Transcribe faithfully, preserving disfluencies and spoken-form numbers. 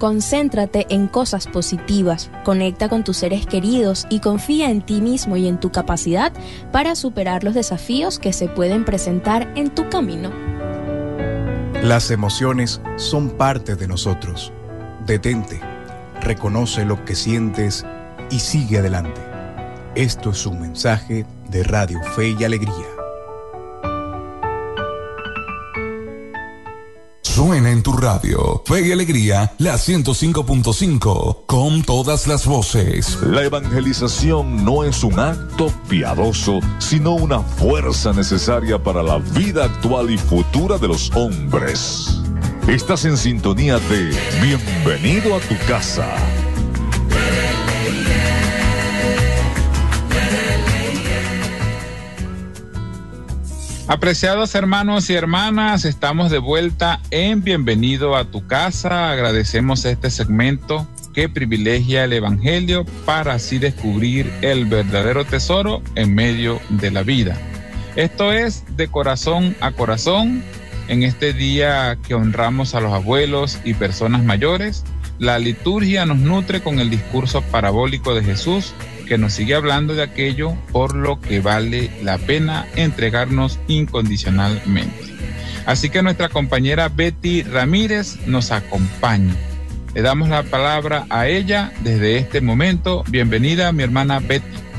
Concéntrate en cosas positivas, conecta con tus seres queridos y confía en ti mismo y en tu capacidad para superar los desafíos que se pueden presentar en tu camino. Las emociones son parte de nosotros. Detente, reconoce lo que sientes y sigue adelante. Esto es un mensaje de Radio Fe y Alegría. Suena en tu radio Fe y Alegría, la ciento cinco punto cinco, con todas las voces. La evangelización no es un acto piadoso, sino una fuerza necesaria para la vida actual y futura de los hombres. Estás en sintonía de Bienvenido a tu casa. Apreciados hermanos y hermanas, estamos de vuelta en Bienvenido a tu casa. Agradecemos este segmento que privilegia el Evangelio para así descubrir el verdadero tesoro en medio de la vida. Esto es de corazón a corazón. En este día que honramos a los abuelos y personas mayores, la liturgia nos nutre con el discurso parabólico de Jesús, que nos sigue hablando de aquello por lo que vale la pena entregarnos incondicionalmente. Así que nuestra compañera Betty Ramírez nos acompaña. Le damos la palabra a ella desde este momento. Bienvenida, mi hermana Betty.